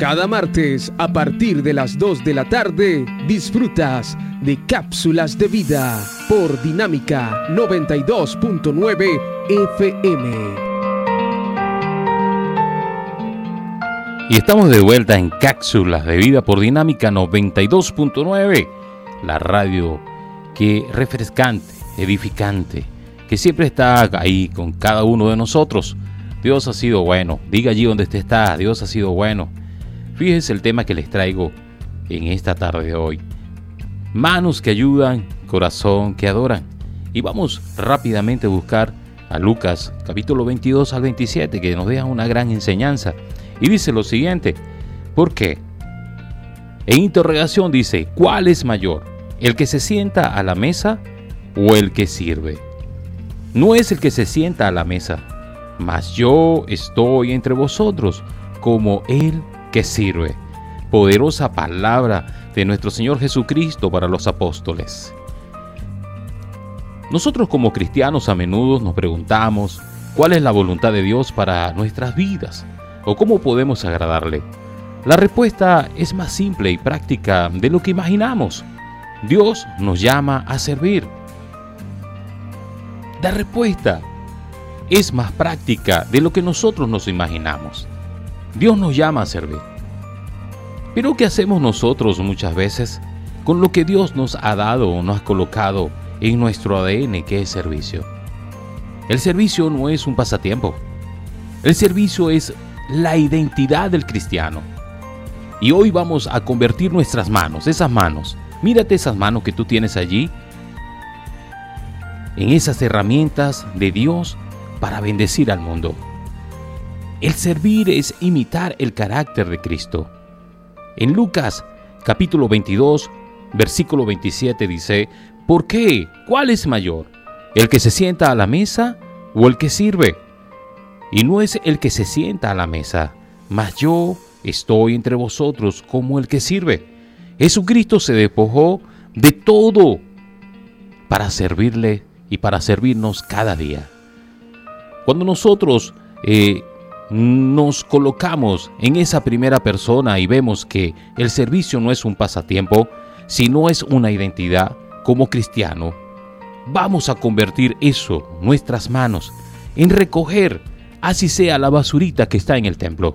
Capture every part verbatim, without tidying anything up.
Cada martes, a partir de las dos de la tarde, disfrutas de Cápsulas de Vida por Dinámica noventa y dos punto nueve F M. Y estamos de vuelta en Cápsulas de Vida por Dinámica noventa y dos punto nueve, la radio que refrescante, edificante, que siempre está ahí con cada uno de nosotros. Dios ha sido bueno. Diga allí donde usted está, Dios ha sido bueno. Fíjese el tema que les traigo en esta tarde de hoy. Manos que ayudan, corazón que adoran. Y vamos rápidamente a buscar a Lucas, capítulo veintidós al veintisiete, que nos deja una gran enseñanza. Y dice lo siguiente: ¿por qué? En interrogación dice: ¿cuál es mayor? ¿El que se sienta a la mesa o el que sirve? No es el que se sienta a la mesa, mas yo estoy entre vosotros como el que sirve. Poderosa palabra de nuestro Señor Jesucristo para los apóstoles. Nosotros como cristianos a menudo nos preguntamos cuál es la voluntad de Dios para nuestras vidas o cómo podemos agradarle. La respuesta es más simple y práctica de lo que imaginamos. Dios nos llama a servir. La respuesta es más práctica de lo que nosotros nos imaginamos. Dios nos llama a servir. Pero ¿qué hacemos nosotros muchas veces con lo que Dios nos ha dado o nos ha colocado en nuestro A D N, que es servicio? El servicio no es un pasatiempo. El servicio es la identidad del cristiano. Y hoy vamos a convertir nuestras manos, esas manos, mírate esas manos que tú tienes allí, en esas herramientas de Dios para bendecir al mundo. El servir es imitar el carácter de Cristo. En Lucas, capítulo veintidós, versículo veintisiete dice: ¿por qué? ¿Cuál es mayor? ¿El que se sienta a la mesa o el que sirve? Y no es el que se sienta a la mesa, mas yo estoy entre vosotros como el que sirve. Jesucristo se despojó de todo para servirle y para servirnos cada día. Cuando nosotros eh, nos colocamos en esa primera persona y vemos que el servicio no es un pasatiempo, sino es una identidad como cristiano, vamos a convertir eso, nuestras manos, en recoger, así sea la basurita que está en el templo.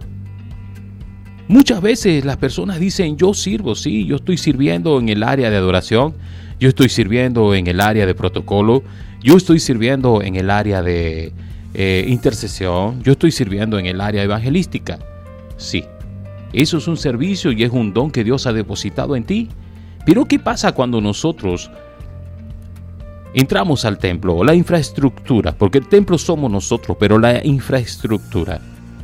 Muchas veces las personas dicen: yo sirvo, sí, yo estoy sirviendo en el área de adoración, yo estoy sirviendo en el área de protocolo, yo estoy sirviendo en el área de eh, intercesión, yo estoy sirviendo en el área evangelística. Sí, eso es un servicio y es un don que Dios ha depositado en ti. Pero ¿qué pasa cuando nosotros entramos al templo, o la infraestructura? Porque el templo somos nosotros, pero la infraestructura,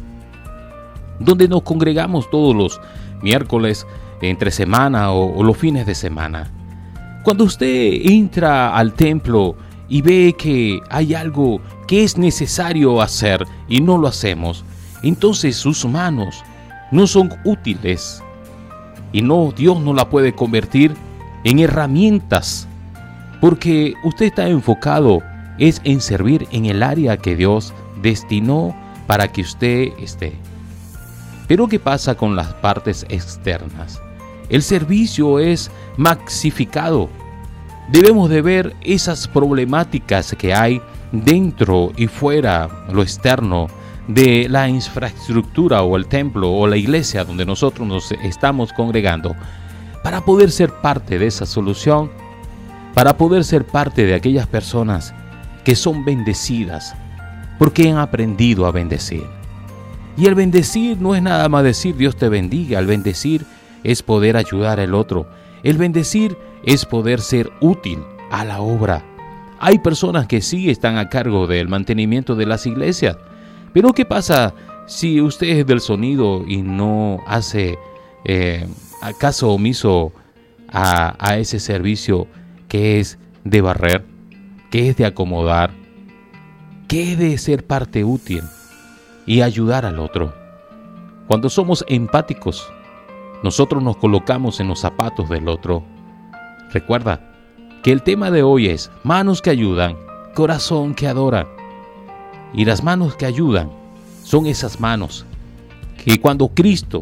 donde nos congregamos todos los miércoles, entre semana o, o los fines de semana. Cuando usted entra al templo y ve que hay algo que es necesario hacer y no lo hacemos, entonces sus manos no son útiles y no, Dios no la puede convertir en herramientas, porque usted está enfocado es en servir en el área que Dios destinó para que usted esté. Pero ¿qué pasa con las partes externas? El servicio es maxificado. Debemos de ver esas problemáticas que hay dentro y fuera, lo externo, de la infraestructura o el templo o la iglesia donde nosotros nos estamos congregando, para poder ser parte de esa solución, para poder ser parte de aquellas personas que son bendecidas, porque han aprendido a bendecir. Y el bendecir no es nada más decir Dios te bendiga. El bendecir es poder ayudar al otro. El bendecir es poder ser útil a la obra. Hay personas que sí están a cargo del mantenimiento de las iglesias. Pero ¿qué pasa si usted es del sonido y no hace eh, caso omiso a, a ese servicio que es de barrer, que es de acomodar, que es de ser parte útil y ayudar al otro? Cuando somos empáticos, nosotros nos colocamos en los zapatos del otro. Recuerda que el tema de hoy es manos que ayudan, corazón que adora. Y las manos que ayudan son esas manos que cuando Cristo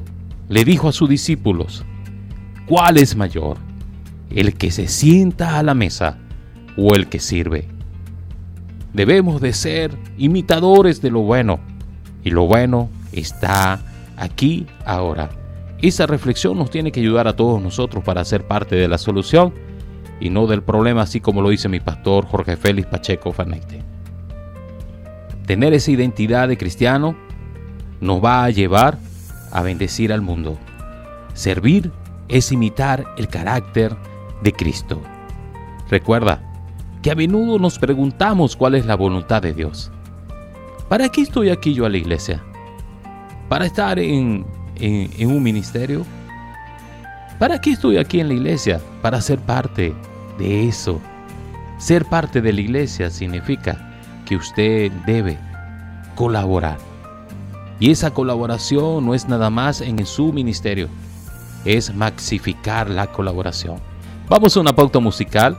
le dijo a sus discípulos: ¿cuál es mayor, el que se sienta a la mesa o el que sirve? Debemos de ser imitadores de lo bueno, y lo bueno está aquí ahora. Esa reflexión nos tiene que ayudar a todos nosotros para ser parte de la solución y no del problema, así como lo dice mi pastor Jorge Félix Pacheco Farneite. Tener esa identidad de cristiano nos va a llevar a bendecir al mundo. Servir es imitar el carácter de Cristo. Recuerda que a menudo nos preguntamos cuál es la voluntad de Dios. ¿Para qué estoy aquí yo a la iglesia? ¿Para estar en, en, en un ministerio? ¿Para qué estoy aquí en la iglesia? Para ser parte de eso. Ser parte de la iglesia significa que usted debe colaborar. Y esa colaboración no es nada más en su ministerio, es maxificar la colaboración. Vamos a una pauta musical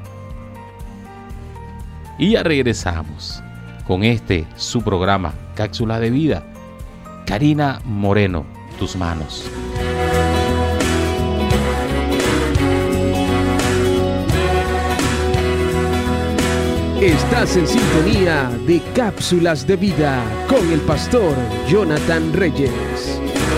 y ya regresamos con este su programa Cápsula de Vida. Karina Moreno, tus manos. Estás en sintonía de Cápsulas de Vida con el pastor Jonathan Reyes.